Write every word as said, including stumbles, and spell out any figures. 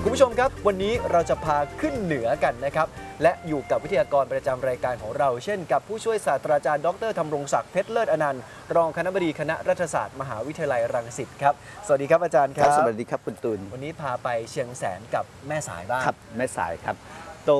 คุณผู้ชมครับวันนี้เราจะพาขึ้นเหนือกันนะครับและอยู่กับวิทยากรประจำรายการของเราเช่นกับผู้ช่วยศาสตราจารย์ดรธำรงศักดิ์เพชรเลิศอนันต์รองคณบดีคณะรัฐศาสตร์มหาวิทยาลัยรังสิตครับสวัสดีครับอาจารย์ครับสวัสดีครับคุณตูนวันนี้พาไปเชียงแสนกับแม่สายบ้างครับแม่สายครับ